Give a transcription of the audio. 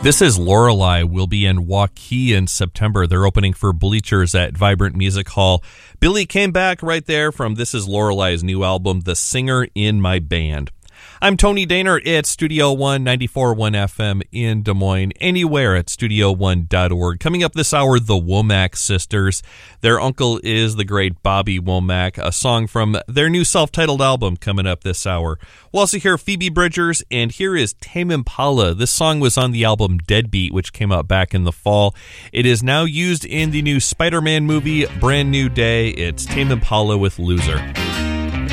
This is Lorelei. Will be in Waukee in September. They're opening for Bleachers at Vibrant Music Hall. Billy came back right there from This is Lorelei's new album, The Singer in My Band. I'm Tony Daner at Studio One, 94.1 FM in Des Moines, anywhere at studio1.org. Coming up this hour, the Womack Sisters. Their uncle is the great Bobby Womack, a song from their new self-titled album coming up this hour. We'll also hear Phoebe Bridgers, and here is Tame Impala. This song was on the album Deadbeat, which came out back in the fall. It is now used in the new Spider-Man movie, Brand New Day. It's Tame Impala with Loser.